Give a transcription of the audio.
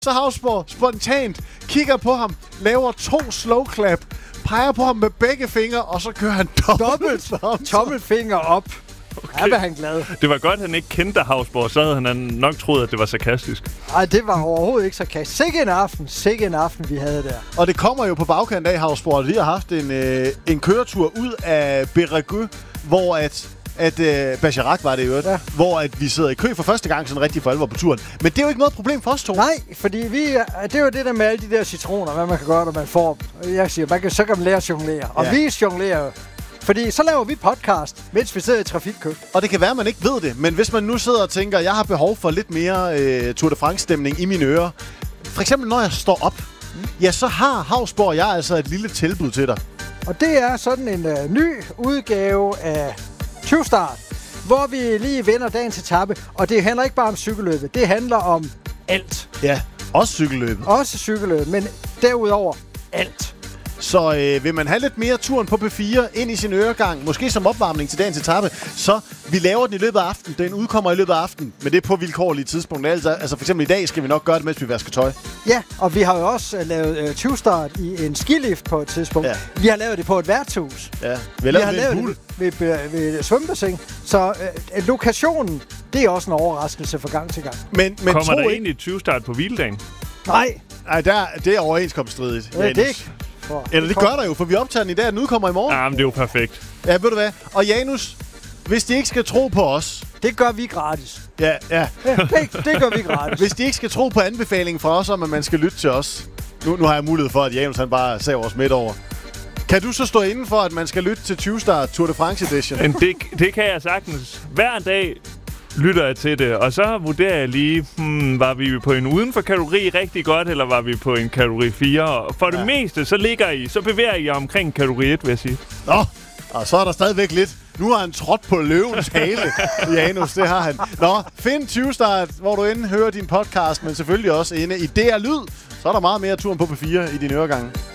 Så Hausborg spontant kigger på ham, laver 2 slow clap, peger på ham med begge fingre, og så kører han dobbelt tommelfinger op. Okay. Ja, var han glad. Det var godt, at han ikke kendte Hausborg, så havde han nok troet, at det var sarkastisk. Nej, det var overhovedet ikke sarkastisk. Sikke en aften, vi havde der. Og det kommer jo på bagkant af Hausborg. Vi har haft en køretur ud af Berregø, hvor at Bergerac var det jo, ja. Hvor at vi sidder i kø for første gang sådan rigtig for alvor på turen. Men det er jo ikke noget problem for os to. Nej, fordi det er jo det der med alle de der citroner, hvad man kan gøre, når man får. Jeg siger, så kan man lære at jonglere. Og vi jonglerer. Fordi så laver vi podcast, mens vi sidder i trafikkø. Og det kan være, at man ikke ved det, men hvis man nu sidder og tænker, jeg har behov for lidt mere Tour de France-stemning i mine ører. For eksempel, når jeg står op, ja, så har Hausborg jeg altså et lille tilbud til dig. Og det er sådan en ny udgave af 20 Start, hvor vi lige vender dagens etape. Og det handler ikke bare om cykelløbet, det handler om alt. Ja, også cykelløbet. Også cykelløbet, men derudover alt. Så vil man have lidt mere turen på P4 ind i sin øregang, måske som opvarmning til dagens etape, så vi laver den i løbet af aftenen. Den udkommer i løbet af aftenen, men det er på vilkårlige tidspunkter. Altså for eksempel i dag skal vi nok gøre det, mens vi vasker tøj. Ja, og vi har jo også lavet 20 Start i en skilift på et tidspunkt. Ja. Vi har lavet det på et værtshus. Ja, vi har lavet det ved svømmebassin. Så lokationen, det er også en overraskelse fra gang til gang. Men kommer der egentlig 20 Start på hviledagen? Nej, det er overenskomststridigt. Ja, det er ikke. Eller det gør der jo, for vi optager den i dag, og den udkommer i morgen. Ja, men det er jo perfekt. Ja, ved du hvad? Og Janus, hvis de ikke skal tro på os... Det gør vi gratis. Ja. Det gør vi gratis. Hvis de ikke skal tro på anbefalingen fra os om, at man skal lytte til os... Nu har jeg mulighed for, at Janus han bare saver os midt over. Kan du så stå inden for, at man skal lytte til 20 Start Tour de France Edition? Men det kan jeg sagtens. Hver dag lytter jeg til det, og så vurderer jeg lige, var vi på en uden for kategori rigtig godt, eller var vi på en kategori 4? Og for det meste, så bevæger I omkring kategori 1, vil jeg sige. Nå, og så er der stadigvæk lidt. Nu har han trådt på løvens hale, Janus, det har han. Nå, find 20 Start, hvor du inde hører din podcast, men selvfølgelig også inde i DR Lyd. Så er der meget mere turen på P4 i dine øregange.